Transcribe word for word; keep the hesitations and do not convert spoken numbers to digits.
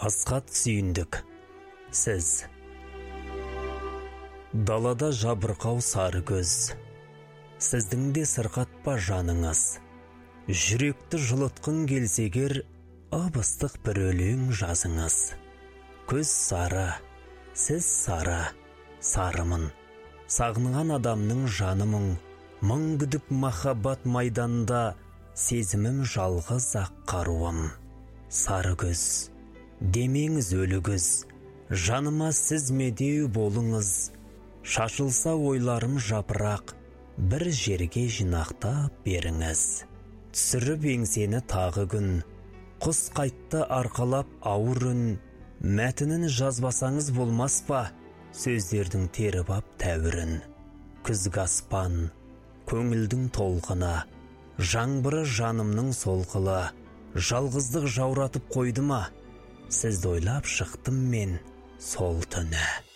Асхат Сүйіндік. Сіз. Далада жабырқау сары көз, сіздің де сырқатпа жаныңыз. Жүректі жылытқың келсегер, ып-ыстық бір өлең жазыңыз. Көз сары, сіз сары, сарымын. Сағынған адамның жанымың, мың күдік махаббат майданда, сезімім жалғыз ақ қаруым. Сары көз, демеңіз өлігіз, жаныма сіз медеу болыңыз. Шашылса ойларым жапырақ, бір жерге жинақтап беріңіз. Түсіріп еңсені тағы күн, құс қайтты арқалап ауыр үн. Мәтінін жазбасаңыз болмас па, сөздердің теріп ап тәуірін. Күзгі аспан, көңілдің толқына, жаңбыры жанымның солқылы. Жалғыздық жауратып қойды ма, сізді ойлап шықтым мен сол түні.